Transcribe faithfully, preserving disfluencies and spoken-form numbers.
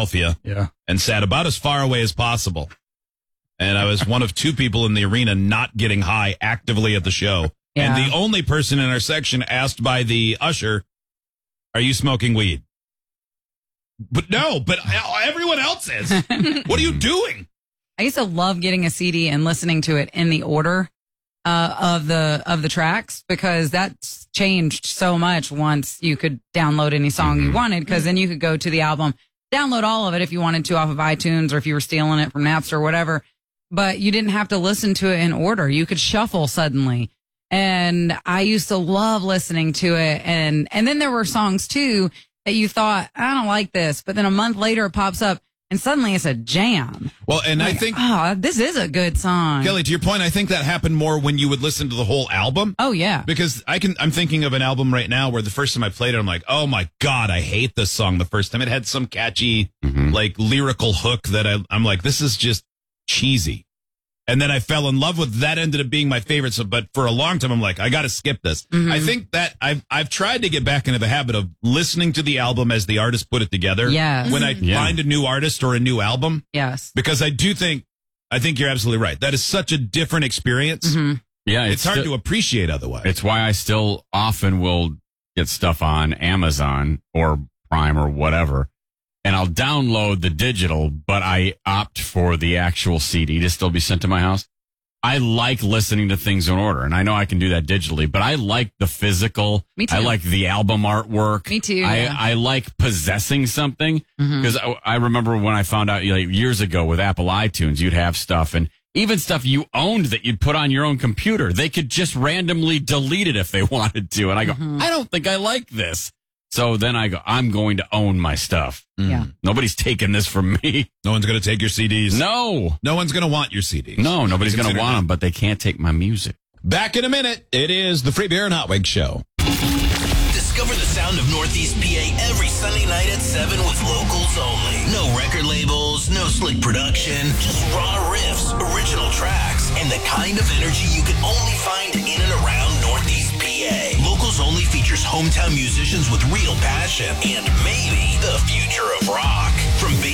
Philadelphia. Yeah. And sat about as far away as possible. And I was one of two people in the arena not getting high actively at the show. Yeah. And the only person in our section asked by the usher, "Are you smoking weed?" But no, but everyone else is. What are you doing? I used to love getting a C D and listening to it in the order uh, of the of the tracks, because that's changed so much once you could download any song Mm-hmm. you wanted, because then you could go to the album, download all of it if you wanted to off of iTunes, or if you were stealing it from Napster or whatever. But you didn't have to listen to it in order. You could shuffle suddenly. And I used to love listening to it. And, and then there were songs too that you thought, I don't like this. But then a month later it pops up and suddenly it's a jam. Well, and Like, I think, oh, this is a good song. Kelly, to your point, I think that happened more when you would listen to the whole album. Oh, yeah. Because I can, I'm thinking of an album right now where the first time I played it, I'm like, oh my God, I hate this song the first time. It had some catchy, Mm-hmm. like lyrical hook that I, I'm like, this is just cheesy. And then I fell in love with that, ended up being my favorite. So, but for a long time, I'm like, I got to skip this. Mm-hmm. I think that I've, I've tried to get back into the habit of listening to the album as the artist put it together. Yes. When I Yeah. find a new artist or a new album, Yes. because I do think, I think you're absolutely right. That is such a different experience. Mm-hmm. Yeah, It's, hard sti- to appreciate otherwise. It's why I still often will get stuff on Amazon or Prime or whatever, and I'll download the digital, but I opt for the actual C D to still be sent to my house. I like listening to things in order, and I know I can do that digitally, but I like the physical. Me too. I like the album artwork. Me too, I, yeah. I like possessing something, because I, I remember when I found out, like, years ago with Apple iTunes, you'd have stuff, and even stuff you owned that you'd put on your own computer, they could just randomly delete it if they wanted to. And I go, I don't think I like this. So then I go, I'm going to own my stuff. Yeah. Nobody's taking this from me. No one's going to take your C Ds. No. No one's going to want your C Ds. No, nobody's going to Consider want that. them, but they can't take my music. Back in a minute. It is the Free Beer and Hot Wings Show. Discover the sound of Northeast P A every Sunday night at seven with locals only. No record labels, no slick production, just raw riffs, original tracks, and the kind of energy you can only find in and around Northeast P A. Locals Only features hometown musicians with real passion and maybe the future of rock. From